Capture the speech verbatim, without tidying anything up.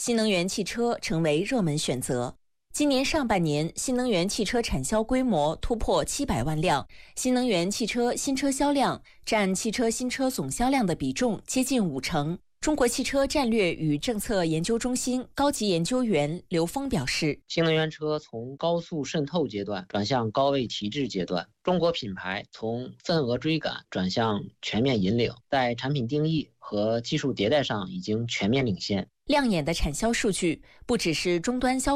新能源汽车成为热门选择。今年上半年，新能源汽车产销规模突破七百万辆，新能源汽车新车销量占汽车新车总销量的比重接近五成。中国汽车战略与政策研究中心高级研究员刘峰表示， 新能源车从高速渗透阶段转向高位提质阶段，中国品牌从份额追赶转向全面引领，在产品定义和技术迭代上已经全面领先。 亮眼的产销数据不只是终端消